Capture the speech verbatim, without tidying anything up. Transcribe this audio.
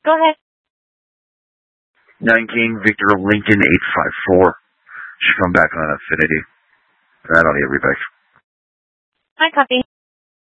Go ahead. nine King, Victor Lincoln, eight five four. Should come back on Affinity. I don't need a reback. Hi, copy.